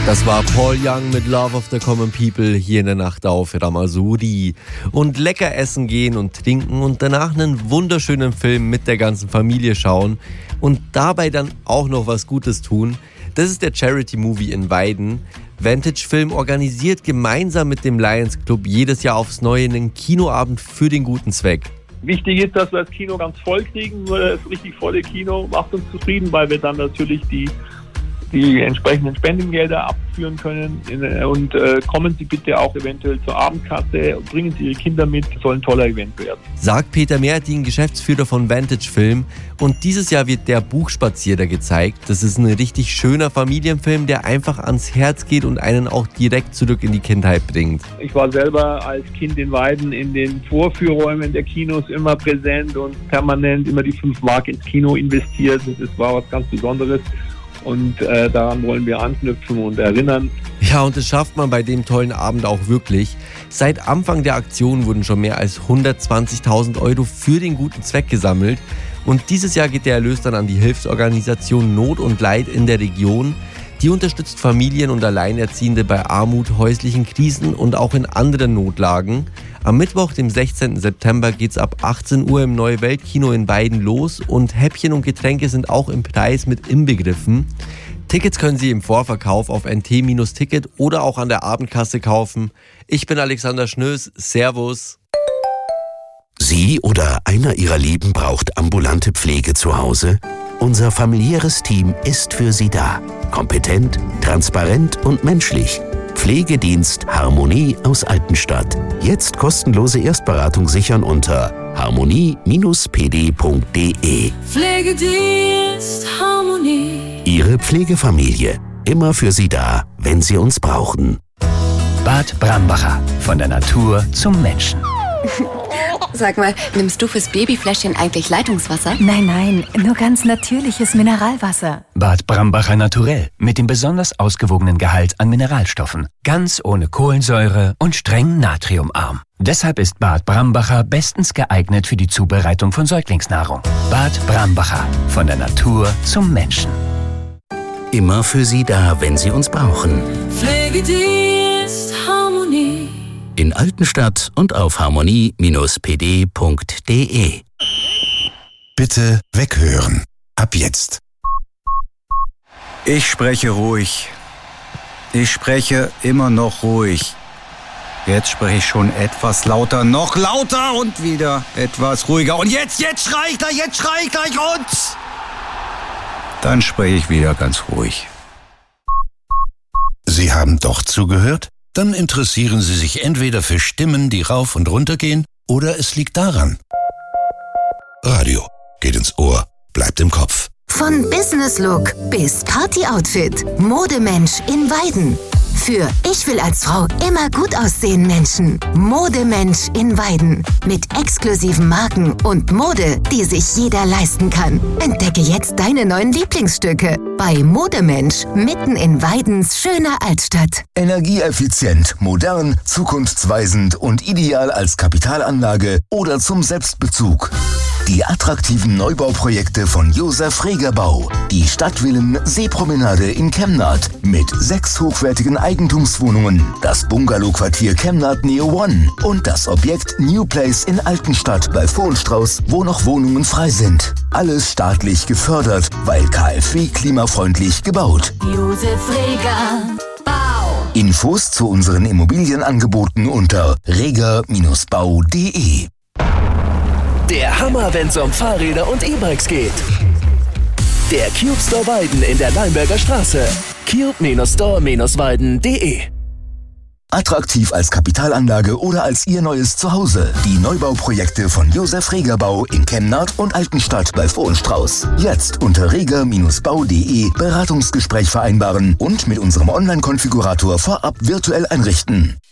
Das war Paul Young mit Love of the Common People hier in der Nacht auf Rhamazouri. Und lecker essen gehen und trinken und danach einen wunderschönen Film mit der ganzen Familie schauen und dabei dann auch noch was Gutes tun. Das ist der Charity-Movie in Weiden. Vantage Film organisiert gemeinsam mit dem Lions Club jedes Jahr aufs Neue einen Kinoabend für den guten Zweck. Wichtig ist, dass wir das Kino ganz voll kriegen. Nur das richtig volle Kino macht uns zufrieden, weil wir dann natürlich die entsprechenden Spendengelder abführen können. Und kommen Sie bitte auch eventuell zur Abendkasse und bringen Sie Ihre Kinder mit. Es soll ein toller Event werden. Sagt Peter Mehrtin, Geschäftsführer von Vantage Film. Und dieses Jahr wird der Buchspazierer gezeigt. Das ist ein richtig schöner Familienfilm, der einfach ans Herz geht und einen auch direkt zurück in die Kindheit bringt. Ich war selber als Kind in Weiden in den Vorführräumen der Kinos immer präsent und permanent immer die 5 Mark ins Kino investiert. Das war was ganz Besonderes. Und daran wollen wir anknüpfen und erinnern. Ja, und das schafft man bei dem tollen Abend auch wirklich. Seit Anfang der Aktion wurden schon mehr als 120.000 € für den guten Zweck gesammelt. Und dieses Jahr geht der Erlös dann an die Hilfsorganisation Not und Leid in der Region. Die unterstützt Familien und Alleinerziehende bei Armut, häuslichen Krisen und auch in anderen Notlagen. Am Mittwoch, dem 16. September, geht's ab 18 Uhr im Neue Weltkino in Weiden los und Häppchen und Getränke sind auch im Preis mit inbegriffen. Tickets können Sie im Vorverkauf auf NT-Ticket oder auch an der Abendkasse kaufen. Ich bin Alexander Schnöß. Servus. Sie oder einer Ihrer Lieben braucht ambulante Pflege zu Hause? Unser familiäres Team ist für Sie da. Kompetent, transparent und menschlich. Pflegedienst Harmonie aus Altenstadt. Jetzt kostenlose Erstberatung sichern unter harmonie-pd.de. Pflegedienst Harmonie. Ihre Pflegefamilie. Immer für Sie da, wenn Sie uns brauchen. Bad Brambacher. Von der Natur zum Menschen. Sag mal, nimmst du fürs Babyfläschchen eigentlich Leitungswasser? Nein, nur ganz natürliches Mineralwasser. Bad Brambacher Naturell mit dem besonders ausgewogenen Gehalt an Mineralstoffen. Ganz ohne Kohlensäure und streng natriumarm. Deshalb ist Bad Brambacher bestens geeignet für die Zubereitung von Säuglingsnahrung. Bad Brambacher. Von der Natur zum Menschen. Immer für Sie da, wenn Sie uns brauchen. Pflegedienst Harmonie. In Altenstadt und auf harmonie-pd.de. Bitte weghören. Ab jetzt. Ich spreche ruhig. Ich spreche immer noch ruhig. Jetzt spreche ich schon etwas lauter, noch lauter und wieder etwas ruhiger. Und jetzt schrei ich gleich und... Dann spreche ich wieder ganz ruhig. Sie haben doch zugehört? Dann interessieren Sie sich entweder für Stimmen, die rauf und runter gehen, oder es liegt daran. Radio geht ins Ohr, bleibt im Kopf. Von Business Look bis Party Outfit. Modemensch in Weiden. Für Ich will als Frau immer gut aussehen Menschen. Modemensch in Weiden. Mit exklusiven Marken und Mode, die sich jeder leisten kann. Entdecke jetzt deine neuen Lieblingsstücke bei Modemensch mitten in Weidens schöner Altstadt. Energieeffizient, modern, zukunftsweisend und ideal als Kapitalanlage oder zum Selbstbezug. Die attraktiven Neubauprojekte von Josef Reger Bau. Die Stadtvillen Seepromenade in Kemnath mit 6 hochwertigen Eigentumswohnungen, das Bungalow-Quartier Kemnath Neo One und das Objekt New Place in Altenstadt bei Vohenstrauß, wo noch Wohnungen frei sind. Alles staatlich gefördert, weil KfW klimafreundlich gebaut. Josef Reger Bau. Infos zu unseren Immobilienangeboten unter reger-bau.de. Der Hammer, wenn's um Fahrräder und E-Bikes geht. Der Cube Store Weiden in der Leimberger Straße. cube-store-weiden.de. Attraktiv als Kapitalanlage oder als Ihr neues Zuhause. Die Neubauprojekte von Josef Reger Bau in Kemnath und Altenstadt bei Vohenstrauß. Jetzt unter reger-bau.de Beratungsgespräch vereinbaren und mit unserem Online-Konfigurator vorab virtuell einrichten.